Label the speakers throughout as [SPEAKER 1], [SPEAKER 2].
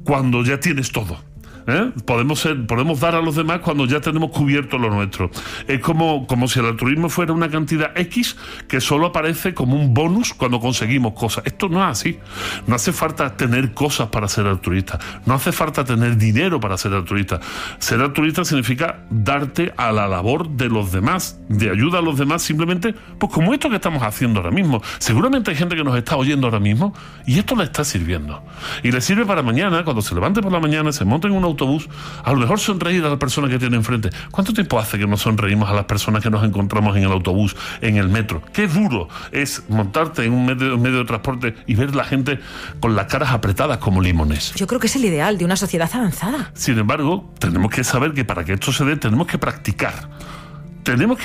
[SPEAKER 1] cuando ya tienes todo. Podemos dar a los demás cuando ya tenemos cubierto lo nuestro. Es como si el altruismo fuera una cantidad X que solo aparece como un bonus cuando conseguimos cosas. Esto no es así. No hace falta tener cosas para ser altruista. No hace falta tener dinero para ser altruista. Ser altruista significa darte a la labor de los demás, de ayuda a los demás, simplemente pues como esto que estamos haciendo ahora mismo. Seguramente hay gente que nos está oyendo ahora mismo y esto le está sirviendo. Y le sirve para mañana, cuando se levante por la mañana, se monte en un autobús, a lo mejor sonreír a la persona que tiene enfrente. ¿Cuánto tiempo hace que no sonreímos a las personas que nos encontramos en el autobús, en el metro? Qué duro es montarte en un medio de transporte y ver la gente con las caras apretadas como limones.
[SPEAKER 2] Yo creo que es el ideal de una sociedad avanzada.
[SPEAKER 1] Sin embargo, tenemos que saber que para que esto se dé tenemos que practicar. Tenemos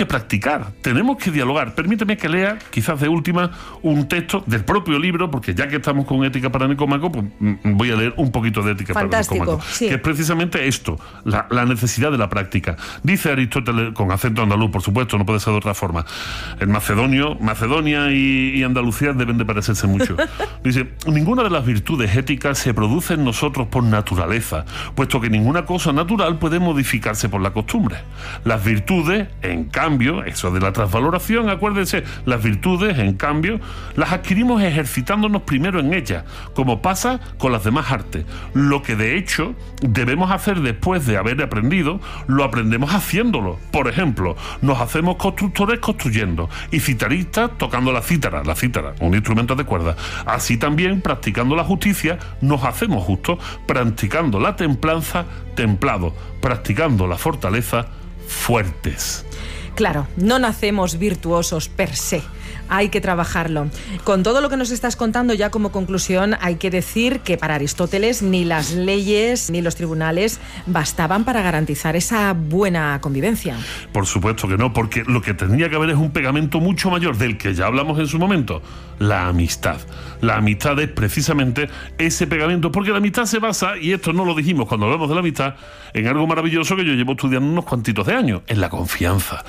[SPEAKER 1] que dialogar. Permíteme que lea, quizás de última, un texto del propio libro, porque ya que estamos con Ética para Nicómaco, pues voy a leer un poquito de Ética para Nicómaco.
[SPEAKER 2] Sí.
[SPEAKER 1] Que es precisamente esto, la necesidad de la práctica. Dice Aristóteles, con acento andaluz, por supuesto, no puede ser de otra forma. En Macedonia y Andalucía deben de parecerse mucho. Dice, ninguna de las virtudes éticas se produce en nosotros por naturaleza, puesto que ninguna cosa natural puede modificarse por la costumbre. Las virtudes, en cambio, eso de la transvaloración, acuérdense, las virtudes, en cambio, las adquirimos ejercitándonos primero en ellas, como pasa con las demás artes. Lo que de hecho debemos hacer después de haber aprendido, lo aprendemos haciéndolo. Por ejemplo, nos hacemos constructores construyendo y citaristas tocando la cítara, un instrumento de cuerda. Así también, practicando la justicia, nos hacemos justos, practicando la templanza, templados, practicando la fortaleza, fuertes.
[SPEAKER 2] Claro, no nacemos virtuosos per se. Hay que trabajarlo. Con todo lo que nos estás contando, ya como conclusión, hay que decir que para Aristóteles ni las leyes ni los tribunales bastaban para garantizar esa buena convivencia.
[SPEAKER 1] Por supuesto que no, porque lo que tenía que haber es un pegamento mucho mayor del que ya hablamos en su momento, la amistad. La amistad es precisamente ese pegamento, porque la amistad se basa, y esto no lo dijimos cuando hablamos de la amistad, en algo maravilloso que yo llevo estudiando unos cuantitos de años, en la confianza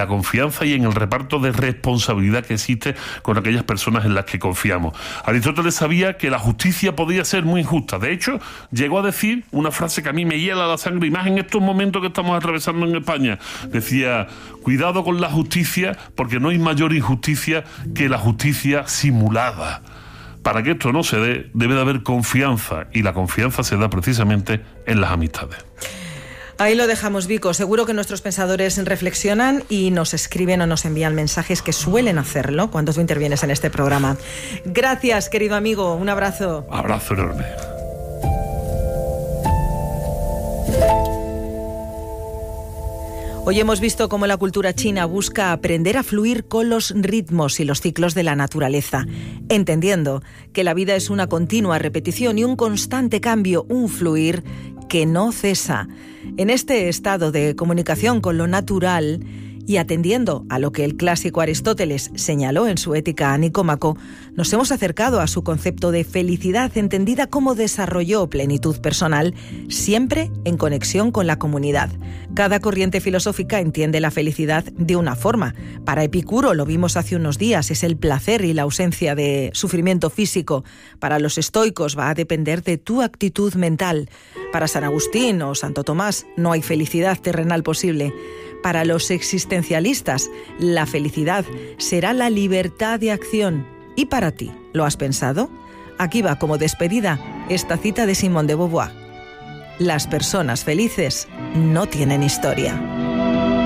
[SPEAKER 1] y en el reparto de responsabilidad que existe con aquellas personas en las que confiamos. Aristóteles sabía que la justicia podía ser muy injusta. De hecho, llegó a decir una frase que a mí me hiela la sangre, y más en estos momentos que estamos atravesando en España. Decía, cuidado con la justicia, porque no hay mayor injusticia que la justicia simulada. Para que esto no se dé, debe de haber confianza, y la confianza se da precisamente en las amistades.
[SPEAKER 2] Ahí lo dejamos, Vico. Seguro que nuestros pensadores reflexionan y nos escriben o nos envían mensajes, que suelen hacerlo cuando tú intervienes en este programa. Gracias, querido amigo. Un abrazo.
[SPEAKER 1] Abrazo enorme.
[SPEAKER 2] Hoy hemos visto cómo la cultura china busca aprender a fluir con los ritmos y los ciclos de la naturaleza, entendiendo que la vida es una continua repetición y un constante cambio, un fluir que no cesa. En este estado de comunicación con lo natural y atendiendo a lo que el clásico Aristóteles señaló en su Ética a Nicómaco, nos hemos acercado a su concepto de felicidad, entendida como desarrollo o plenitud personal, siempre en conexión con la comunidad. Cada corriente filosófica entiende la felicidad de una forma. Para Epicuro, lo vimos hace unos días, es el placer y la ausencia de sufrimiento físico. Para los estoicos va a depender de tu actitud mental. Para San Agustín o Santo Tomás no hay felicidad terrenal posible. Para los existencialistas, la felicidad será la libertad de acción. ¿Y para ti? ¿Lo has pensado? Aquí va como despedida esta cita de Simone de Beauvoir. Las personas felices no tienen historia.